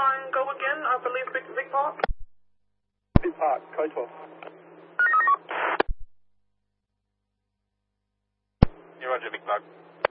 on go again, I believe Vic Park. Vic Park, code 12. Yeah, roger, Vic Park.